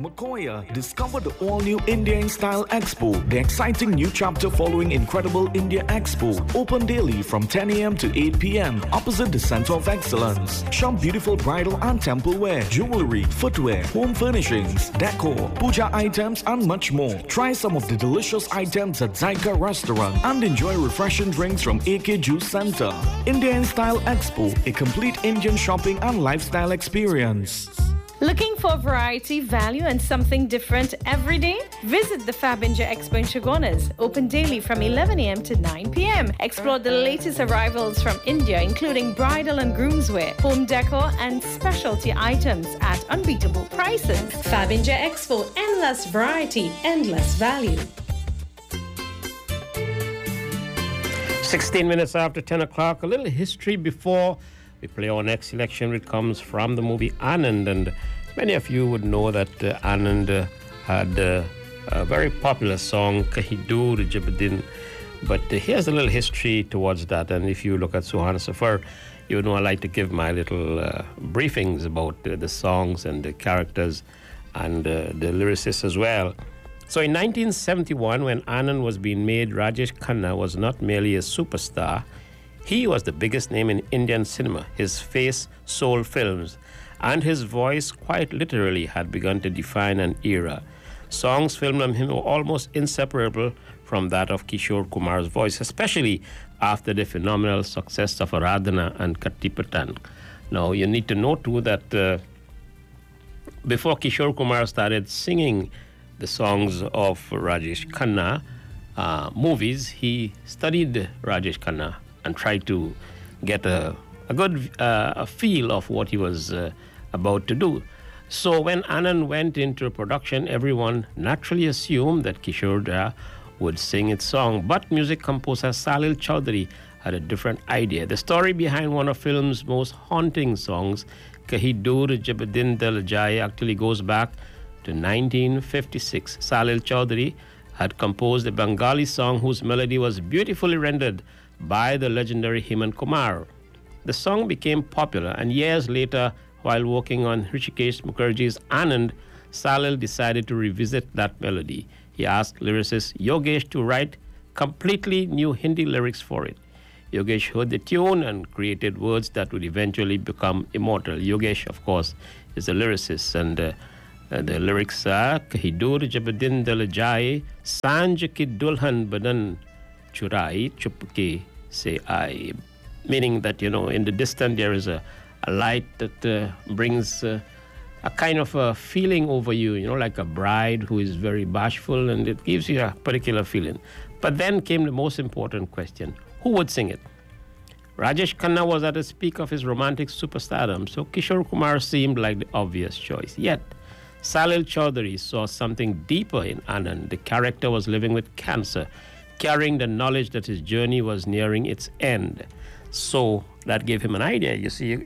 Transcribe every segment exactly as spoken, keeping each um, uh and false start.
Makoya, discover the all-new India in Style Expo, the exciting new chapter following Incredible India Expo. Open daily from ten a m to eight p m opposite the Center of Excellence. Shop beautiful bridal and temple wear, jewelry, footwear, home furnishings, decor, puja items and much more. Try some of the delicious items at Zaika Restaurant and enjoy refreshing drinks from A K Juice Center. India in Style Expo, a complete Indian shopping and lifestyle experience. Looking for variety, value, and something different every day? Visit the Fabinja Expo in Chagonas, open daily from eleven a m to nine p m Explore the latest arrivals from India, including bridal and groomswear, home decor, and specialty items at unbeatable prices. Fabinja Expo, endless variety, endless value. sixteen minutes after ten o'clock, a little history before we play our next selection, which comes from the movie Anand. And many of you would know that uh, Anand uh, had uh, a very popular song, Kahin Dur Jab Din. But uh, here's a little history towards that. And if you look at Suhana Safar, you know I like to give my little uh, briefings about uh, the songs and the characters and uh, the lyricists as well. So in nineteen seventy-one, when Anand was being made, Rajesh Khanna was not merely a superstar. He was the biggest name in Indian cinema. His face sold films, and his voice quite literally had begun to define an era. Songs filmed on him were almost inseparable from that of Kishore Kumar's voice, especially after the phenomenal success of Aradhana and Kattipattan. Now, you need to know, too, that uh, before Kishore Kumar started singing the songs of Rajesh Khanna uh, movies, he studied Rajesh Khanna and tried to get a, a good uh, a feel of what he was uh, about to do. So when Anand went into production, everyone naturally assumed that Kishore Da would sing its song. But music composer Salil Chaudhary had a different idea. The story behind one of film's most haunting songs, Kahin Dur Jab Din Dal Jaye, actually goes back to nineteen fifty-six. Salil Chaudhary had composed a Bengali song whose melody was beautifully rendered by the legendary Hemant Kumar. The song became popular, and years later, while working on Hrishikesh Mukherjee's Anand, Salil decided to revisit that melody. He asked lyricist Yogesh to write completely new Hindi lyrics for it. Yogesh heard the tune and created words that would eventually become immortal. Yogesh, of course, is a lyricist, and uh, uh, the lyrics are Kahin Dur Jab Din Dal Jaye, Sanj Ki Dulhan Badan Churai Chupke Se Aaye, meaning that, you know, in the distance there is a, a light that uh, brings uh, a kind of a feeling over you, you know, like a bride who is very bashful, and it gives you a particular feeling. But then came the most important question: who would sing it? Rajesh Khanna was at the peak of his romantic superstardom, so Kishore Kumar seemed like the obvious choice. Yet, Salil Chaudhary saw something deeper in Anand. The character was living with cancer, carrying the knowledge that his journey was nearing its end. So that gave him an idea. You see,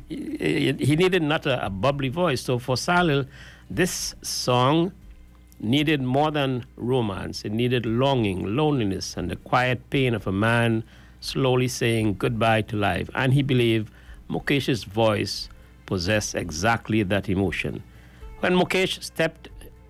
he needed not a, a bubbly voice. So for Salil, this song needed more than romance. It needed longing, loneliness, and the quiet pain of a man slowly saying goodbye to life. And he believed Mukesh's voice possessed exactly that emotion. When Mukesh stepped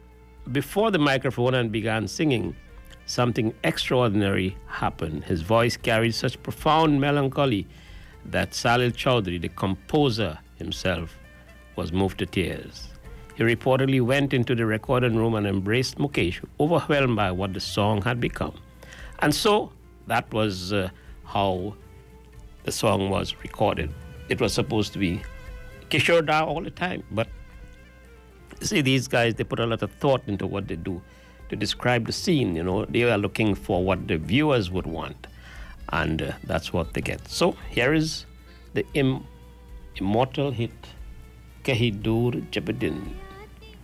before the microphone and began singing, something extraordinary happened. His voice carried such profound melancholy that Salil Chaudhary, the composer himself, was moved to tears. He reportedly went into the recording room and embraced Mukesh, overwhelmed by what the song had become. And so that was uh, how the song was recorded. It was supposed to be Kishore Da all the time, but see, these guys, they put a lot of thought into what they do to describe the scene. You know, they are looking for what the viewers would want, and uh, that's what they get. So here is the im- immortal hit, Kahin Dur Jab Din.